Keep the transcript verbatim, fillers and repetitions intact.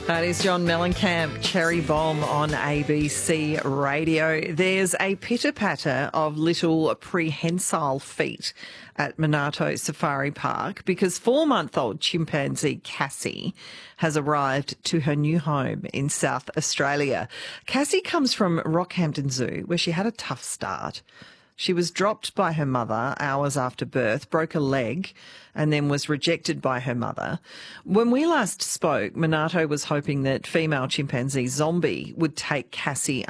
That is John Mellencamp, Cherry Bomb on A B C Radio. There's a pitter-patter of little prehensile feet at Monarto Safari Park because four-month-old chimpanzee Cassie has arrived to her new home in South Australia. Cassie comes from Rockhampton Zoo, where she had a tough start. She was dropped by her mother hours after birth, broke a leg, and then was rejected by her mother. When we last spoke, Monarto was hoping that female chimpanzee Zombie would take Cassie